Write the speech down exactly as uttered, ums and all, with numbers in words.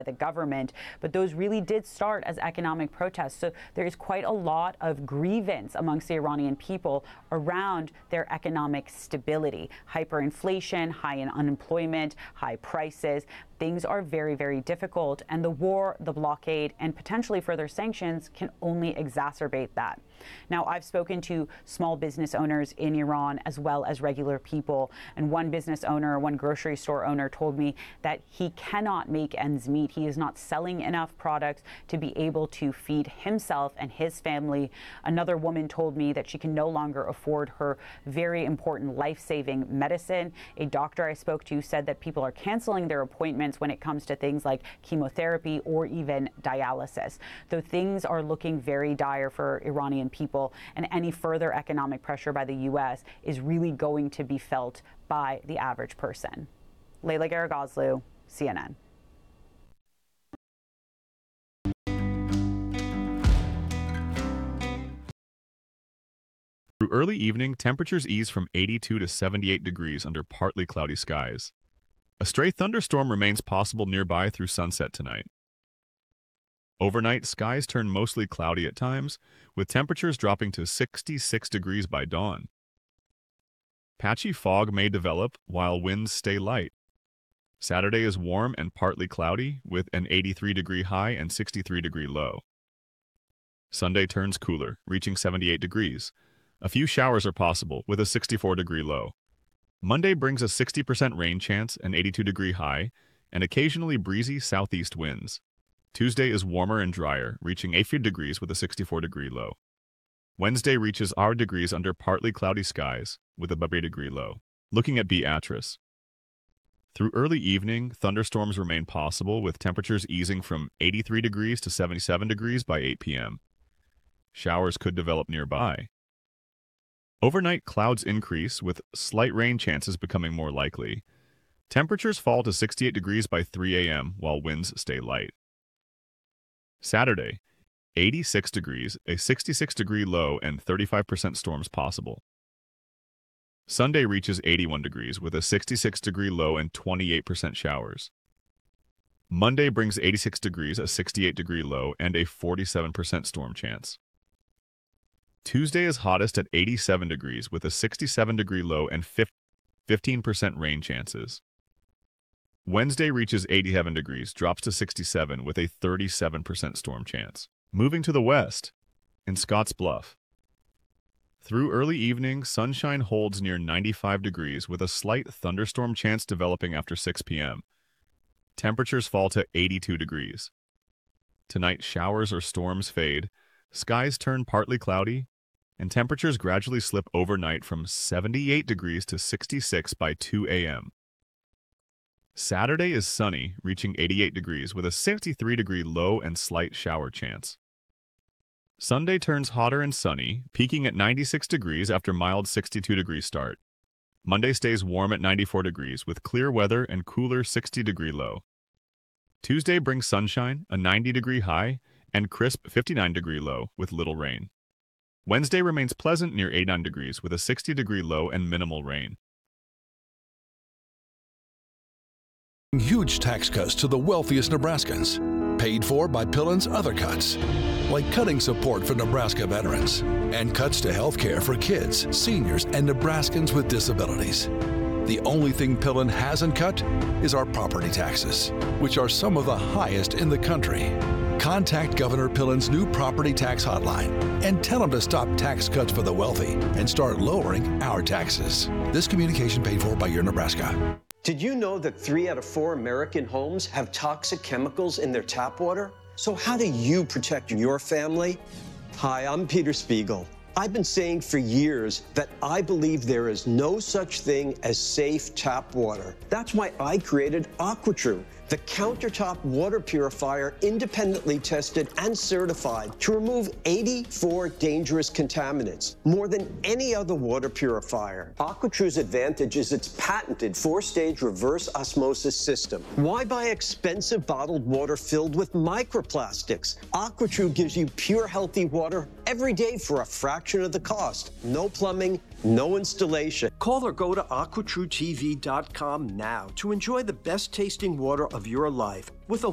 the government, but those really did start as economic protests. So there is quite a lot of grievance amongst the Iranian people around their economic stability. Hyperinflation, high in unemployment, high prices. Things are very, very difficult, and the war, the blockade, and potentially further sanctions can only exacerbate that. Now, I've spoken to small business owners in Iran as well as regular people, and one business owner, one grocery store owner told me that he cannot make ends meet. He is not selling enough products to be able to feed himself and his family. Another woman told me that she can no longer afford her very important life-saving medicine. A doctor I spoke to said that people are canceling their appointments when it comes to things like chemotherapy or even dialysis. Though things are looking very dire for Iranian people, and any further economic pressure by the U S is really going to be felt by the average person. Leila Garagazlu, C N N. Through early evening, temperatures ease from eighty-two to seventy-eight degrees under partly cloudy skies. A stray thunderstorm remains possible nearby through sunset tonight. Overnight, skies turn mostly cloudy at times, with temperatures dropping to sixty-six degrees by dawn. Patchy fog may develop while winds stay light. Saturday is warm and partly cloudy, with an eighty-three degree high and sixty-three degree low. Sunday turns cooler, reaching seventy-eight degrees. A few showers are possible, with a sixty-four degree low. Monday brings a sixty percent rain chance, an eighty-two degree high, and occasionally breezy southeast winds. Tuesday is warmer and drier, reaching eighty degrees with a sixty-four degree low. Wednesday reaches our degrees under partly cloudy skies, with a thirty degree low. Looking at Beatrice. Through early evening, thunderstorms remain possible, with temperatures easing from eighty-three degrees to seventy-seven degrees by eight p m Showers could develop nearby. Overnight, clouds increase, with slight rain chances becoming more likely. Temperatures fall to sixty-eight degrees by three a m, while winds stay light. Saturday, eighty-six degrees, a sixty-six degree low, and thirty-five percent storms possible. Sunday reaches eighty-one degrees, with a sixty-six degree low and twenty-eight percent showers. Monday brings eighty-six degrees, a sixty-eight degree low, and a forty-seven percent storm chance. Tuesday is hottest at eighty-seven degrees, with a sixty-seven degree low and fifteen percent rain chances. Wednesday reaches eighty-seven degrees, drops to sixty-seven, with a thirty-seven percent storm chance. Moving to the west, in Scotts Bluff. Through early evening, sunshine holds near ninety-five degrees, with a slight thunderstorm chance developing after six p m Temperatures fall to eighty-two degrees. Tonight, showers or storms fade, skies turn partly cloudy, and temperatures gradually slip overnight from seventy-eight degrees to sixty-six by two a m Saturday is sunny, reaching eighty-eight degrees, with a sixty-three degree low and slight shower chance. Sunday turns hotter and sunny, peaking at ninety-six degrees after mild sixty-two degree start. Monday stays warm at ninety-four degrees, with clear weather and cooler sixty degree low. Tuesday brings sunshine, a ninety degree high, and crisp fifty-nine degree low, with little rain. Wednesday remains pleasant near eighty-nine degrees, with a sixty degree low and minimal rain. Huge tax cuts to the wealthiest Nebraskans, paid for by Pillen's other cuts, like cutting support for Nebraska veterans and cuts to health care for kids, seniors, and Nebraskans with disabilities. The only thing Pillen hasn't cut is our property taxes, which are some of the highest in the country. Contact Governor Pillen's new property tax hotline and tell him to stop tax cuts for the wealthy and start lowering our taxes. This communication paid for by Your Nebraska. Did you know that three out of four American homes have toxic chemicals in their tap water? So how do you protect your family? Hi, I'm Peter Spiegel. I've been saying for years that I believe there is no such thing as safe tap water. That's why I created AquaTrue, the countertop water purifier independently tested and certified to remove eighty-four dangerous contaminants, more than any other water purifier. AquaTrue's advantage is its patented four-stage reverse osmosis system. Why buy expensive bottled water filled with microplastics? AquaTrue gives you pure, healthy water every day for a fraction of the cost. No plumbing, no installation. Call or go to aqua true T V dot com now to enjoy the best tasting water of your life with a